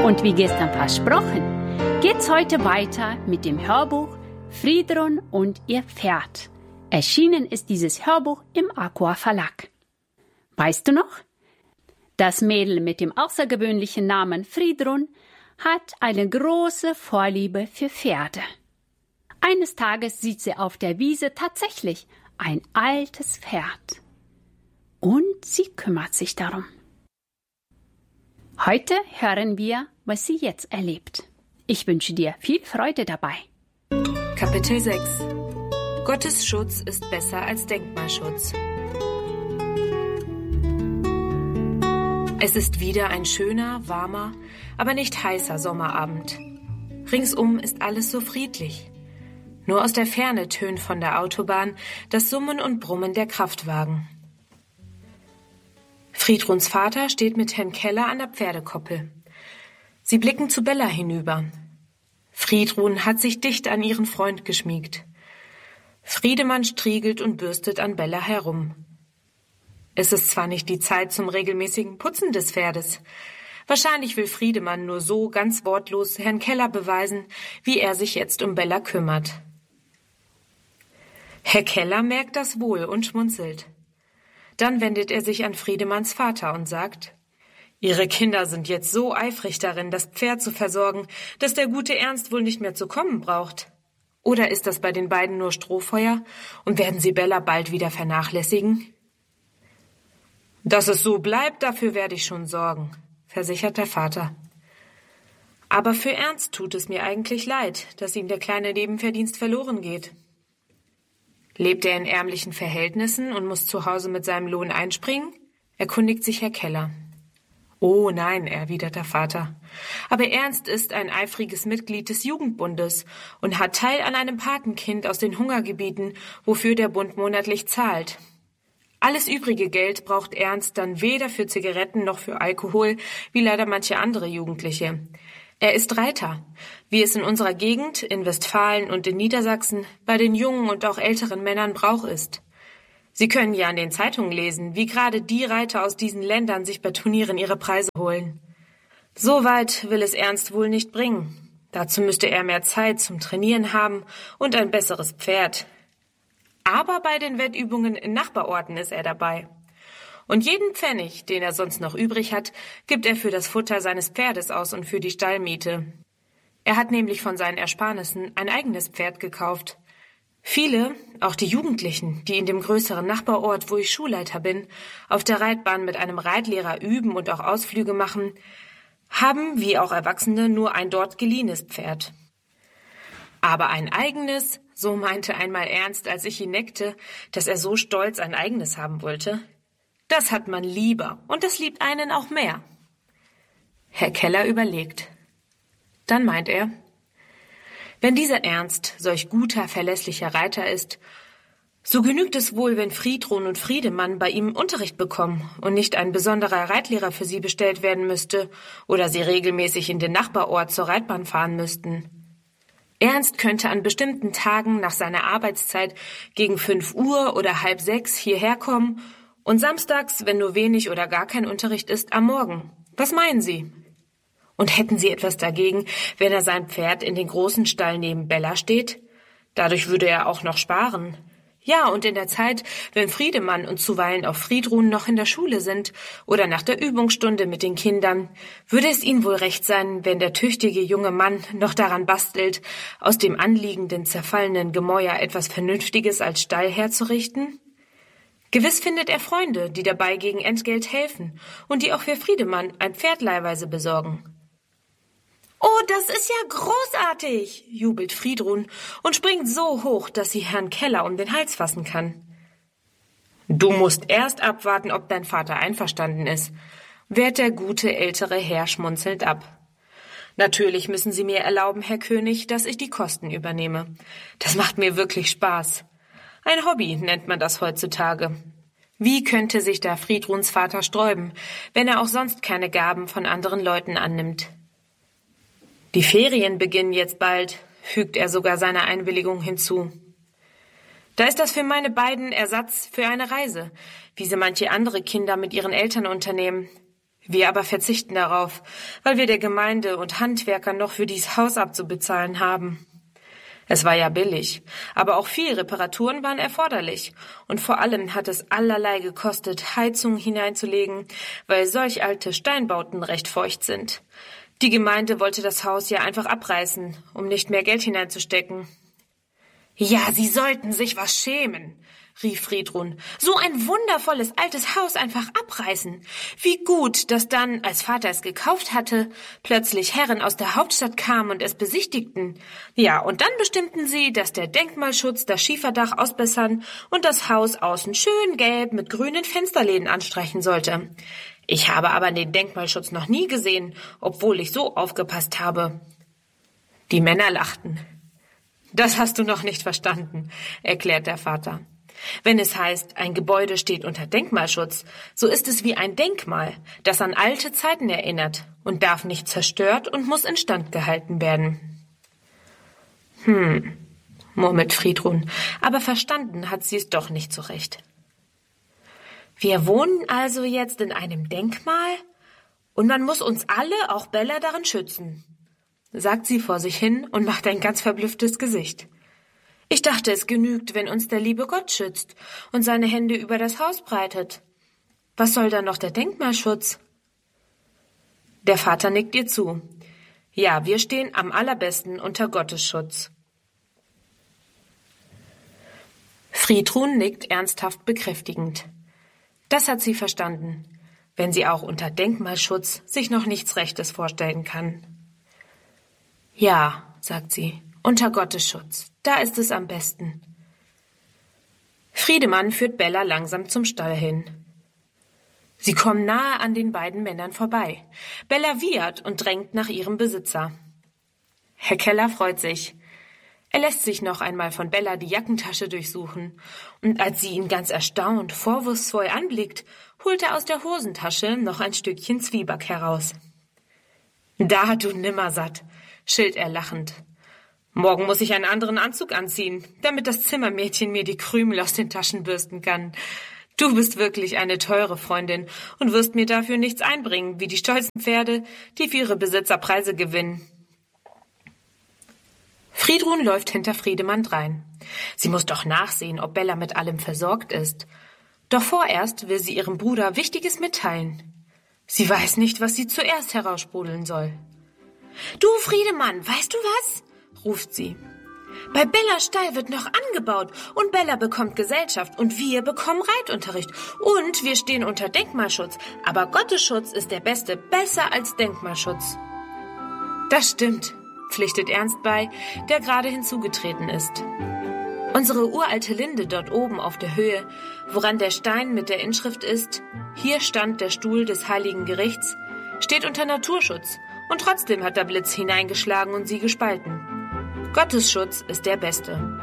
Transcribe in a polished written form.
Und wie gestern versprochen, geht's heute weiter mit dem Hörbuch Friedrun und ihr Pferd. Erschienen ist dieses Hörbuch im Aqua Verlag. Weißt du noch? Das Mädel mit dem außergewöhnlichen Namen Friedrun hat eine große Vorliebe für Pferde. Eines Tages sieht sie auf der Wiese tatsächlich ein altes Pferd. Und sie kümmert sich darum. Heute hören wir, was sie jetzt erlebt. Ich wünsche dir viel Freude dabei. Kapitel 6 Gottes Schutz ist besser als Denkmalschutz. Es ist wieder ein schöner, warmer, aber nicht heißer Sommerabend. Ringsum ist alles so friedlich. Nur aus der Ferne tönt von der Autobahn das Summen und Brummen der Kraftwagen. Friedruns Vater steht mit Herrn Keller an der Pferdekoppel. Sie blicken zu Bella hinüber. Friedrun hat sich dicht an ihren Freund geschmiegt. Friedemann striegelt und bürstet an Bella herum. Es ist zwar nicht die Zeit zum regelmäßigen Putzen des Pferdes. Wahrscheinlich will Friedemann nur so ganz wortlos Herrn Keller beweisen, wie er sich jetzt um Bella kümmert. Herr Keller merkt das wohl und schmunzelt. Dann wendet er sich an Friedemanns Vater und sagt: »Ihre Kinder sind jetzt so eifrig darin, das Pferd zu versorgen, dass der gute Ernst wohl nicht mehr zu kommen braucht. Oder ist das bei den beiden nur Strohfeuer und werden sie Bella bald wieder vernachlässigen?« »Dass es so bleibt, dafür werde ich schon sorgen«, versichert der Vater. »Aber für Ernst tut es mir eigentlich leid, dass ihm der kleine Nebenverdienst verloren geht.« »Lebt er in ärmlichen Verhältnissen und muss zu Hause mit seinem Lohn einspringen?« erkundigt sich Herr Keller. »Oh nein«, erwidert der Vater. »Aber Ernst ist ein eifriges Mitglied des Jugendbundes und hat Teil an einem Patenkind aus den Hungergebieten, wofür der Bund monatlich zahlt. Alles übrige Geld braucht Ernst dann weder für Zigaretten noch für Alkohol, wie leider manche andere Jugendliche. Er ist Reiter, wie es in unserer Gegend, in Westfalen und in Niedersachsen, bei den jungen und auch älteren Männern Brauch ist. Sie können ja an den Zeitungen lesen, wie gerade die Reiter aus diesen Ländern sich bei Turnieren ihre Preise holen. So weit will es Ernst wohl nicht bringen. Dazu müsste er mehr Zeit zum Trainieren haben und ein besseres Pferd. Aber bei den Wettübungen in Nachbarorten ist er dabei. Und jeden Pfennig, den er sonst noch übrig hat, gibt er für das Futter seines Pferdes aus und für die Stallmiete. Er hat nämlich von seinen Ersparnissen ein eigenes Pferd gekauft. Viele, auch die Jugendlichen, die in dem größeren Nachbarort, wo ich Schulleiter bin, auf der Reitbahn mit einem Reitlehrer üben und auch Ausflüge machen, haben, wie auch Erwachsene, nur ein dort geliehenes Pferd. Aber ein eigenes, so meinte einmal Ernst, als ich ihn neckte, dass er so stolz ein eigenes haben wollte, das hat man lieber und das liebt einen auch mehr. Herr Keller überlegt. Dann meint er: Wenn dieser Ernst solch guter, verlässlicher Reiter ist, so genügt es wohl, wenn Friedrun und Friedemann bei ihm Unterricht bekommen und nicht ein besonderer Reitlehrer für sie bestellt werden müsste oder sie regelmäßig in den Nachbarort zur Reitbahn fahren müssten. Ernst könnte an bestimmten Tagen nach seiner Arbeitszeit gegen 5 Uhr oder 5:30 hierher kommen und samstags, wenn nur wenig oder gar kein Unterricht ist, am Morgen. Was meinen Sie? Und hätten Sie etwas dagegen, wenn er sein Pferd in den großen Stall neben Bella steht? Dadurch würde er auch noch sparen. Ja, und in der Zeit, wenn Friedemann und zuweilen auch Friedrun noch in der Schule sind oder nach der Übungsstunde mit den Kindern, würde es Ihnen wohl recht sein, wenn der tüchtige junge Mann noch daran bastelt, aus dem anliegenden, zerfallenen Gemäuer etwas Vernünftiges als Stall herzurichten? Gewiss findet er Freunde, die dabei gegen Entgelt helfen und die auch für Friedemann ein Pferd leihweise besorgen. »Oh, das ist ja großartig«, jubelt Friedrun und springt so hoch, dass sie Herrn Keller um den Hals fassen kann. »Du musst erst abwarten, ob dein Vater einverstanden ist«, wehrt der gute ältere Herr schmunzelnd ab. »Natürlich müssen Sie mir erlauben, Herr König, dass ich die Kosten übernehme. Das macht mir wirklich Spaß. Ein Hobby nennt man das heutzutage. Wie könnte sich da Friedruns Vater sträuben, wenn er auch sonst keine Gaben von anderen Leuten annimmt? Die Ferien beginnen jetzt bald«, fügt er sogar seine Einwilligung hinzu. »Da ist das für meine beiden Ersatz für eine Reise, wie sie manche andere Kinder mit ihren Eltern unternehmen. Wir aber verzichten darauf, weil wir der Gemeinde und Handwerkern noch für dies Haus abzubezahlen haben. Es war ja billig, aber auch viel Reparaturen waren erforderlich. Und vor allem hat es allerlei gekostet, Heizungen hineinzulegen, weil solch alte Steinbauten recht feucht sind. Die Gemeinde wollte das Haus ja einfach abreißen, um nicht mehr Geld hineinzustecken. »Ja, Sie sollten sich was schämen«, rief Friedrun. »So ein wundervolles altes Haus einfach abreißen. Wie gut, dass dann, als Vater es gekauft hatte, plötzlich Herren aus der Hauptstadt kamen und es besichtigten. Ja, und dann bestimmten sie, dass der Denkmalschutz das Schieferdach ausbessern und das Haus außen schön gelb mit grünen Fensterläden anstreichen sollte. Ich habe aber den Denkmalschutz noch nie gesehen, obwohl ich so aufgepasst habe.« Die Männer lachten. »Das hast du noch nicht verstanden«, erklärt der Vater. »Wenn es heißt, ein Gebäude steht unter Denkmalschutz, so ist es wie ein Denkmal, das an alte Zeiten erinnert und darf nicht zerstört und muss instand gehalten werden.« Murmelt Friedrun, aber verstanden hat sie es doch nicht so recht. »Wir wohnen also jetzt in einem Denkmal und man muss uns alle, auch Bella, darin schützen«, sagt sie vor sich hin und macht ein ganz verblüfftes Gesicht. »Ich dachte, es genügt, wenn uns der liebe Gott schützt und seine Hände über das Haus breitet. Was soll dann noch der Denkmalschutz?« Der Vater nickt ihr zu. »Ja, wir stehen am allerbesten unter Gottes Schutz.« Friedrun nickt ernsthaft bekräftigend. Das hat sie verstanden, wenn sie auch unter Denkmalschutz sich noch nichts Rechtes vorstellen kann. »Ja«, sagt sie, »unter Gottes Schutz, da ist es am besten.« Friedemann führt Bella langsam zum Stall hin. Sie kommen nahe an den beiden Männern vorbei. Bella wiehert und drängt nach ihrem Besitzer. Herr Keller freut sich. Er lässt sich noch einmal von Bella die Jackentasche durchsuchen, und als sie ihn ganz erstaunt, vorwurfsvoll anblickt, holt er aus der Hosentasche noch ein Stückchen Zwieback heraus. »Da, du Nimmersatt«, schilt er lachend. »Morgen muss ich einen anderen Anzug anziehen, damit das Zimmermädchen mir die Krümel aus den Taschen bürsten kann. Du bist wirklich eine teure Freundin und wirst mir dafür nichts einbringen, wie die stolzen Pferde, die für ihre Besitzer Preise gewinnen.« Friedrun läuft hinter Friedemann drein. Sie muss doch nachsehen, ob Bella mit allem versorgt ist. Doch vorerst will sie ihrem Bruder Wichtiges mitteilen. Sie weiß nicht, was sie zuerst heraussprudeln soll. »Du, Friedemann, weißt du was?«, ruft sie. »Bei Bellas Stall wird noch angebaut und Bella bekommt Gesellschaft und wir bekommen Reitunterricht und wir stehen unter Denkmalschutz, aber Gottes Schutz ist der beste, besser als Denkmalschutz.« »Das stimmt«, pflichtet Ernst bei, der gerade hinzugetreten ist. Unsere uralte Linde dort oben auf der Höhe, woran der Stein mit der Inschrift ist, »Hier stand der Stuhl des Heiligen Gerichts«, steht unter Naturschutz. Und trotzdem hat der Blitz hineingeschlagen und sie gespalten. Gottes Schutz ist der beste.